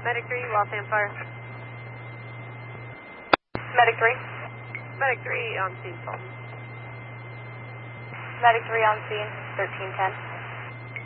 Medic 3, Waltham Fire. Medic 3. Medic 3 on scene, Fulton. Medic 3 on scene, 1310.